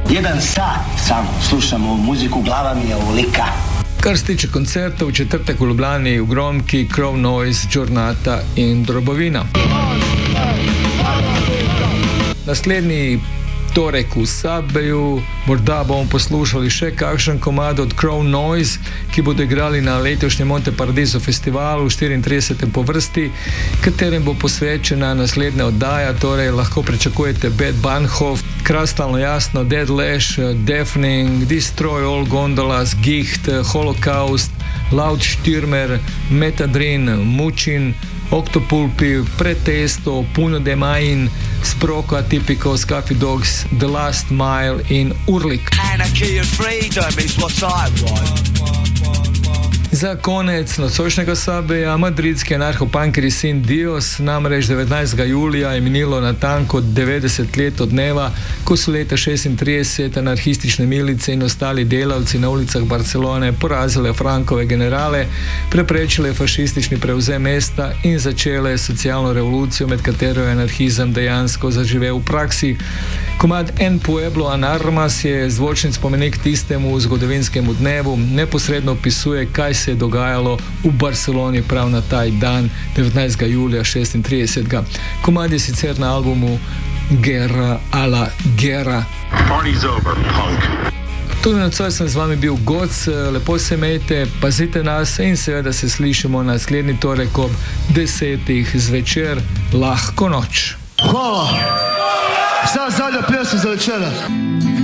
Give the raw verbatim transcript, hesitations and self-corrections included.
Jedan sat samo slušam ovu muziku, glava mi je ovolika. Kar se tiče koncerta, v četrtek v Ljubljani v Gromki, Crow Noise, Giornata in Drobovina. Naslednji torek v Subwayu, morda bomo poslušali še kakšen komad od Crow Noise, ki bodo igrali na letošnjem Monte Paradiso festivalu, štiriintridesetem po vrsti, katerim bo posvečena naslednja oddaja, torej lahko pričakujete Bad Bahnhof, Kristalno jasno, Dead Lash, Deafening, Destroy All Gondolas, Gicht, Holocaust, Loud Stürmer, Metadrin, Mučin, Octopulpi, Pretesto, Puno de Main, Sproko Atypico, Scuffy Dogs, The Last Mile in Urlik. Za konec nocojšnjega Subwaya, madridski anarcho-punkeri Sin Dios, namreč devetnajstega julija je minilo natanko devetdeset let od dneva, ko so leta šestintrideset anarhistične milice in ostali delavci na ulicah Barcelone porazile Frankove generale, preprečile fašistični prevzem mesta in začele socialno revolucijo, med katero je anarhizem dejansko zaživel v praksi. Komad En Pueblo en Armas je zvočni spomenik tistemu zgodovinskemu dnevu, neposredno opisuje, kaj se je dogajalo v Barceloni prav na taj dan, devetnajstega julija šestintridesetega. Komad je sicer na albumu Guerra a la Guerra. Party's over, punk. Tudi nocoj sem z vami bil Goc, lepo se imejte, pazite nas in seveda se slišimo naslednji torek ob desetih zvečer. Lahko noč. Hvala! Sad zadnja pjesma za večera.